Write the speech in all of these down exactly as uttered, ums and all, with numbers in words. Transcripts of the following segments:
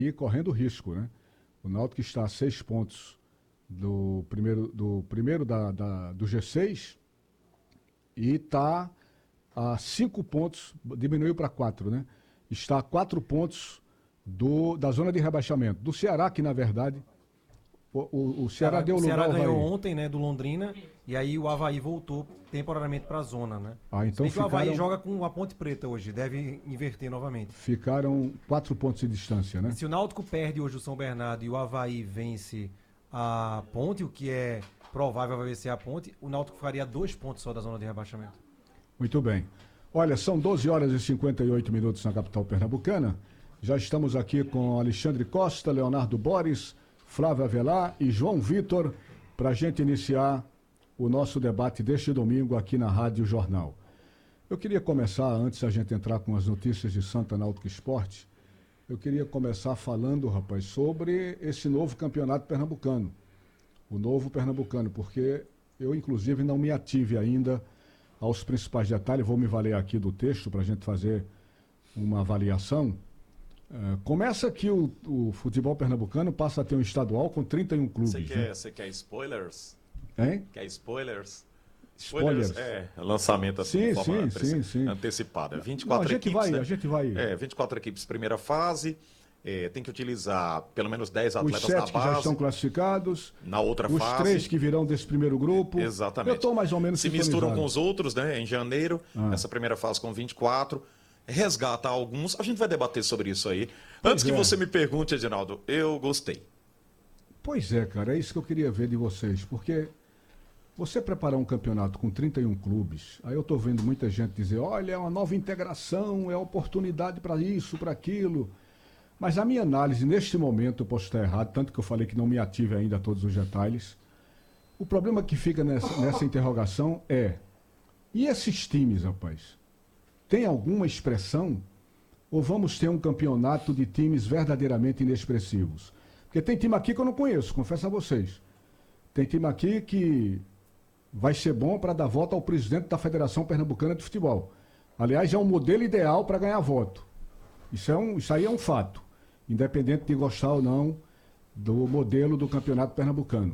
E correndo risco, né? O Náutico está a seis pontos do primeiro, do, primeiro da, da- do G seis e está a cinco pontos, diminuiu para quatro, né? Está a quatro pontos do, da zona de rebaixamento. Do Ceará, que na verdade, o, o- o Ceará Ceará, deu o lugar Ceará ao ganhou Avaí. ontem, né, do Londrina, e aí o Avaí voltou temporariamente para a zona, né? Ah, Se então bem que o Avaí ficaram, joga com a Ponte Preta hoje, deve inverter novamente. ficaram quatro pontos de distância, E né? se o Náutico perde hoje o São Bernardo e o Avaí vence a Ponte, o que é provável vai vencer a Ponte, o Náutico faria dois pontos só da zona de rebaixamento. Muito bem. Olha, são doze horas e cinquenta e oito minutos na capital pernambucana. Já estamos aqui com Alexandre Costa, Leonardo Boris, Flávio Avelar e João Vitor para a gente iniciar o nosso debate deste domingo aqui na Rádio Jornal. Eu queria começar, antes da gente entrar com as notícias de Santa Náutico Esporte, eu queria começar falando, rapaz, sobre esse novo campeonato pernambucano. O novo pernambucano, porque eu, inclusive, não me ative ainda aos principais detalhes. Vou me valer aqui do texto para a gente fazer uma avaliação. Uh, começa que o, o futebol pernambucano passa a ter um estadual com trinta e um clubes. Você quer, né? você quer spoilers? Hein? Quer spoilers? Spoilers? É, lançamento assim, Sim, de forma sim, anteci- sim, sim. antecipada. vinte e Não, a quatro gente equipes, vai, né? a gente vai. É, vinte e quatro equipes primeira fase. É, tem que utilizar pelo menos dez Os atletas sete da que já base. estão classificados, Na outra os fase. três que virão desse primeiro grupo. Exatamente. Eu estou mais ou menos Se misturam sintonizado. com os outros, né? Em janeiro, Ah. essa primeira fase com vinte e quatro. Resgata alguns. A gente vai debater sobre isso aí. Pois Antes que é. você me pergunte, Edinaldo, eu gostei. Pois é, cara, é isso que eu queria ver de vocês, porque você preparar um campeonato com trinta e um clubes, aí eu estou vendo muita gente dizer, olha, é uma nova integração, é oportunidade para isso, para aquilo. Mas a minha análise, neste momento, eu posso estar errado, tanto que eu falei que não me ative ainda a todos os detalhes. O problema que fica nessa, nessa interrogação é, e esses times, rapaz, tem alguma expressão? Ou vamos ter um campeonato de times verdadeiramente inexpressivos? Porque tem time aqui que eu não conheço, confesso a vocês. Tem time aqui que vai ser bom para dar voto ao presidente da Federação Pernambucana de Futebol. Aliás, é um modelo ideal para ganhar voto. Isso, é um, isso aí é um fato, independente de gostar ou não do modelo do campeonato pernambucano.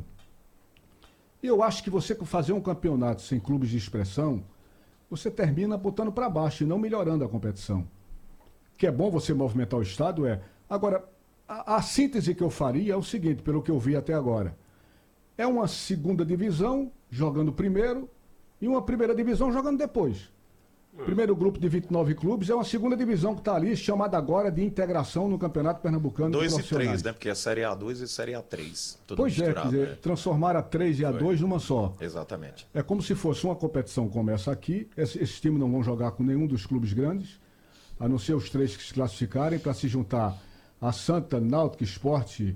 E eu acho que você fazer um campeonato sem clubes de expressão, você termina botando para baixo e não melhorando a competição. Que é bom você movimentar o Estado, é. Agora, a, a síntese que eu faria é o seguinte, pelo que eu vi até agora. É uma segunda divisão jogando primeiro e uma primeira divisão jogando depois. Primeiro grupo de vinte e nove clubes é uma segunda divisão que está ali, chamada agora de integração no Campeonato Pernambucano de dois e Profissionais. três, né? Porque é Série A dois e Série A três. Tudo Pois é, quer misturado, dizer, né? transformar a três e a dois numa só. Exatamente. É como se fosse uma competição começa aqui, esse- esses times não vão jogar com nenhum dos clubes grandes, a não ser os três que se classificarem, para se juntar a Santa, Náutico Esporte,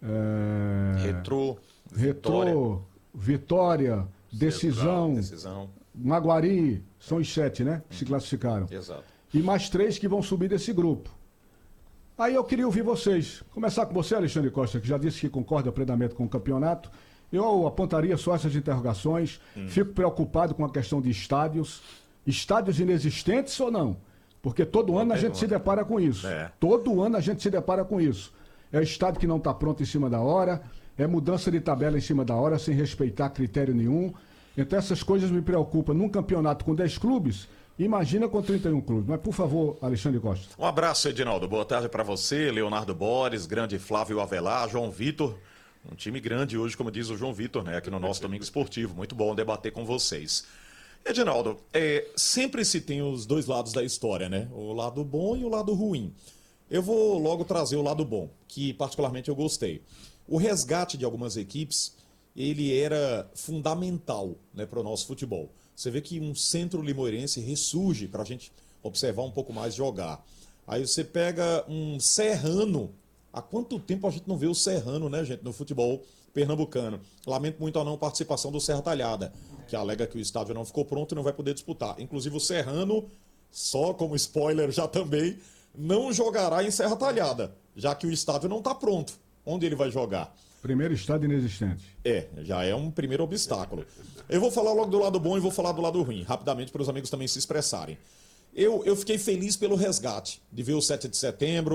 é... Retrô, Retrô, Vitória, Decisão, Decisão. Maguari, são os sete, né? Que se classificaram. Exato. E mais três que vão subir desse grupo. Aí eu queria ouvir vocês. Começar com você, Alexandre Costa, que já disse que concorda plenamente com o campeonato. Eu apontaria só essas interrogações. Hum. Fico preocupado com a questão de estádios. Estádios inexistentes ou não? Porque todo Boa ano a gente pergunta. se depara com isso. É. Todo ano a gente se depara com isso. É estádio que não está pronto em cima da hora, é mudança de tabela em cima da hora, sem respeitar critério nenhum. Então essas coisas me preocupam. Num campeonato com dez clubes, imagina com trinta e um clubes. Mas, por favor, Alexandre Costa. Um abraço, Edinaldo. Boa tarde para você, Leonardo Boris, grande Flávio Avelar, João Vitor. Um time grande hoje, como diz o João Vitor, né? Aqui no nosso Domingo Esportivo. Muito bom debater com vocês. Edinaldo, é, sempre se tem os dois lados da história, né? O lado bom e o lado ruim. Eu vou logo trazer o lado bom, que particularmente eu gostei. O resgate de algumas equipes, ele era fundamental, né, para o nosso futebol. Você vê que um centro limoeirense ressurge para a gente observar um pouco mais jogar. Aí você pega um Serrano. Há quanto tempo a gente não vê o Serrano, né, gente, no futebol pernambucano? Lamento muito a não participação do Serra Talhada, que alega que o estádio não ficou pronto e não vai poder disputar. Inclusive o Serrano, só como spoiler já também, não jogará em Serra Talhada, já que o estádio não está pronto. Onde ele vai jogar? Primeiro estádio inexistente. É, já é um primeiro obstáculo. Eu vou falar logo do lado bom e vou falar do lado ruim, rapidamente para os amigos também se expressarem. Eu, eu fiquei feliz pelo resgate, de ver o sete de setembro,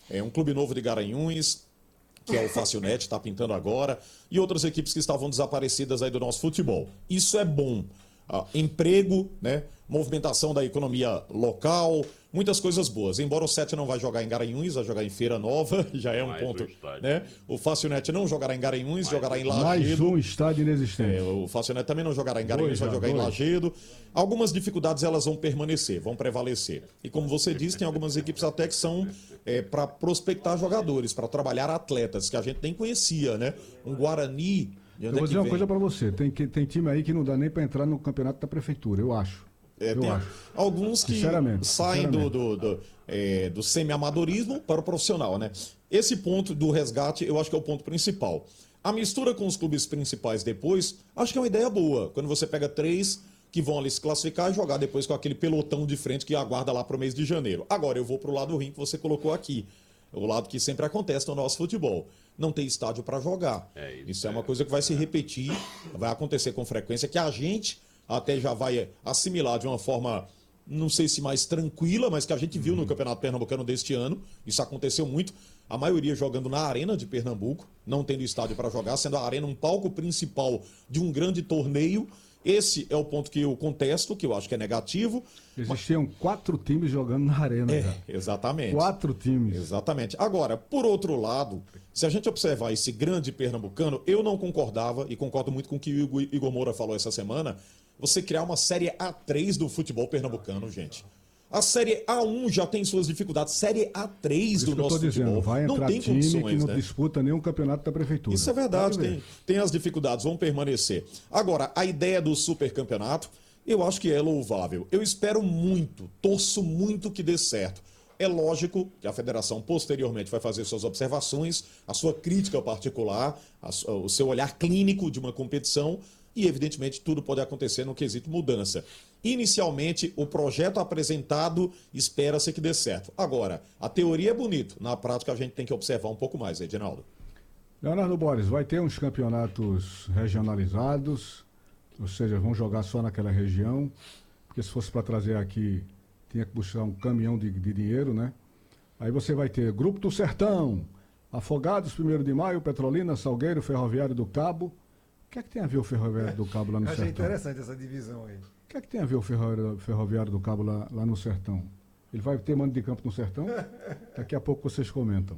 É um clube novo de Garanhuns, que é o Facionet, está pintando agora, e outras equipes que estavam desaparecidas aí do nosso futebol. Isso é bom. Ah, emprego, né? Movimentação da economia local, muitas coisas boas. Embora o Sete não vai jogar em Garanhuns, vai jogar em Feira Nova, já é um Mais ponto. um estádio. Né? O Facionet não jogará em Garanhuns, jogará em Mais Lajedo. um estádio inexistente. É, o Facionet também não jogará em Garanhuns, Dois vai já, jogar em dois. Lajedo. Algumas dificuldades elas vão permanecer, vão prevalecer. E como você disse, tem algumas equipes até que são é, para prospectar jogadores, para trabalhar atletas, que a gente nem conhecia, né? Um Guarani. De Eu onde é vou que dizer uma vem? coisa pra você, tem, que- tem time aí que não dá nem pra entrar no campeonato da prefeitura, eu acho. É, eu tem acho. alguns que Sinceramente, saem do, sinceramente. do, do, é, do semi-amadorismo para o profissional, né? Esse ponto do resgate, eu acho que é o ponto principal. A mistura com os clubes principais depois, acho que é uma ideia boa. Quando você pega três que vão ali se classificar e jogar depois com aquele pelotão de frente que aguarda lá para o mês de janeiro. Agora, eu vou para o lado ruim que você colocou aqui. O lado que sempre acontece no nosso futebol. Não tem estádio para jogar. É, isso isso é é. uma coisa que vai se repetir, vai acontecer com frequência, que a gente até já vai assimilar de uma forma, não sei se mais tranquila, mas que a gente viu no Campeonato Pernambucano deste ano. Isso aconteceu muito. A maioria jogando na Arena de Pernambuco, não tendo estádio para jogar, sendo a Arena um palco principal de um grande torneio. Esse é o ponto que eu contesto, que eu acho que é negativo. Existiam quatro times jogando na arena. É, cara. exatamente. Quatro times. Exatamente. Agora, por outro lado, se a gente observar esse grande pernambucano, eu não concordava, e concordo muito com o que o Igor- Igor Moura falou essa semana, você criar uma Série A três do futebol pernambucano, gente. A Série A um já tem suas dificuldades. Série A três Isso do que eu nosso tô dizendo, futebol vai não entrar tem time condições, que não né? disputa nenhum campeonato da prefeitura. Isso é verdade, Pode ver. tem, tem as dificuldades, vão permanecer. Agora, a ideia do supercampeonato, eu acho que é louvável. Eu espero muito, torço muito que dê certo. É lógico que a federação posteriormente vai fazer suas observações, a sua crítica particular, a su- o seu olhar clínico de uma competição e, evidentemente, tudo pode acontecer no quesito mudança. Inicialmente, o projeto apresentado espera-se que dê certo. Agora, a teoria é bonito, na prática a gente tem que observar um pouco mais, Edinaldo. Leonardo Borges, vai ter uns campeonatos regionalizados, ou seja, vão jogar só naquela região, porque se fosse para trazer aqui, tinha que buscar um caminhão de, de dinheiro, né? Aí você vai ter Grupo do Sertão, Afogados, primeiro de Maio, Petrolina, Salgueiro, Ferroviário do Cabo. O que é que tem a ver o Ferroviário do Cabo lá no Achei Sertão? interessante essa divisão aí. O que é que tem a ver o Ferroviário, Ferroviário do Cabo lá, lá no Sertão? Ele vai ter mando de campo no Sertão? Daqui a pouco vocês comentam.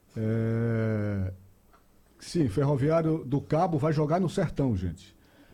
É... Sim, Ferroviário do Cabo vai jogar no Sertão, gente.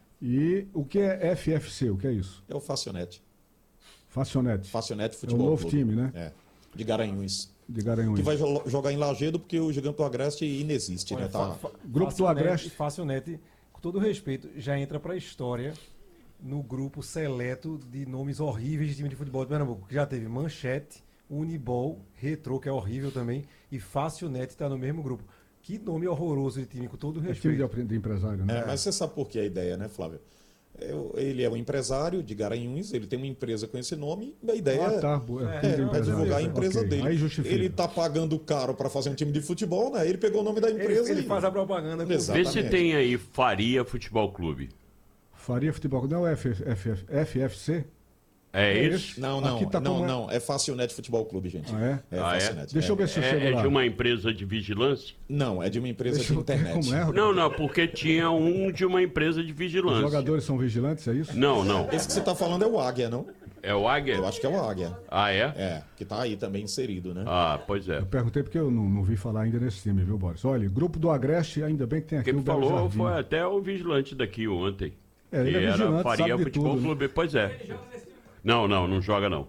E o que é F F C? O que é isso? É o Facionete. Facionete. Facionete É um Futebol novo Clube. time, né? É, de Garanhuns. De Garanhuns. Que vai jo- jogar em Lajedo porque o Gigante do Agreste inexiste, né? Olha, Tá... fa- fa- Grupo do Facilnet- Agreste. Facilnet, com todo respeito, já entra para a história no grupo seleto de nomes horríveis de time de futebol de Pernambuco. Que já teve Manchete, Unibol, Retrô, que é horrível também, e Facilnet está no mesmo grupo. Que nome horroroso de time, com todo É time respeito. de, de empresário, né? É, mas você sabe por que a ideia, né, Flávio? Eu- Ele é um empresário de Garanhuns, ele tem uma empresa com esse nome, e a ideia Ah, tá. bo- É, time é, de não, vai empresário. divulgar a empresa Ok, dele. Aí justifica. Ele tá pagando caro para fazer um time de futebol, né? Ele pegou o nome da Ele, empresa ele e... faz a propaganda com Exato. Vê se Exatamente. tem aí Faria Futebol Clube. Faria Futebol. Não é F F F C? É, É isso? esse? Não, não, Aqui tá não, como é? não. É Facionete Futebol Clube, gente. Ah, é? É Ah, é? Facionete. Deixa eu ver se eu chego É, é lá. de uma empresa de vigilância? Não, é de uma empresa Deixa de eu ver internet. como é, Rodrigo. Não, não, porque tinha um de uma empresa de Os vigilância. jogadores são vigilantes, é isso? Não, não. Esse que você tá falando é o Águia, não? É o Águia? Eu acho que é o Águia. Ah, é? É, que tá aí também inserido, né? Ah, pois é. Eu perguntei porque eu não, não vi falar ainda nesse time, viu, Boris? Olha, Grupo do Agreste, ainda bem que tem aqui Quem o Belo falou Jardim. foi até o vigilante daqui ontem. É, ele que é era vigilante, Faria sabe de Futebol tudo, né? Clube. Pois é. Não, não, não joga não.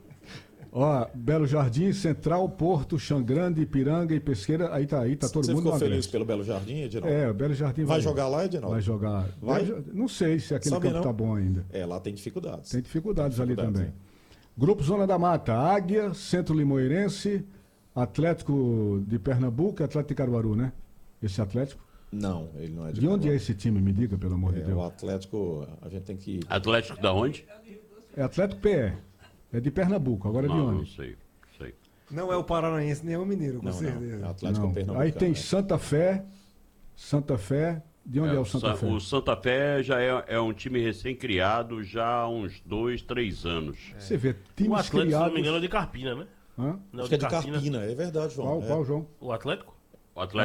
Ó, Belo Jardim, Central, Porto, Xangrande, Ipiranga e Pesqueira. Aí tá, aí tá todo Você mundo ficou no feliz Agreste. pelo Belo Jardim, Edinaldo? É, o Belo Jardim vai, Vai jogar lá, Edinaldo? Vai jogar. Vai? Belo Ja- Não sei se aquele Sabe campo não? tá bom ainda. É, lá tem dificuldades. Tem dificuldades, Tem ali dificuldades, também. Grupo Zona da Mata, Águia, Centro Limoeirense, Atlético de Pernambuco e Atlético de Caruaru, né? Esse Atlético. Não, ele não é de De onde é Caruaru. esse time, me diga, pelo amor de É, Deus. o Atlético, a gente tem que... Atlético da onde? É Atlético P E. É de Pernambuco, agora é de Não, não onde? sei. sei. Não é o paranaense nem é o mineiro, com Não, não, certeza. é Atlético Não. Pernambucano. Aí tem né? Santa Fé, Santa Fé. De onde é, É, o o, Santa Sa- Fé? o Santa Fé já é, é um time recém-criado já há uns dois, três anos. Você vê, O times Atlético, se não criados... me engano, é de Carpina, né? Hã? Não, Acho que é de de Carpina. Carpina, é verdade, João. Qual, É. qual, João? O Atlético? O Atlético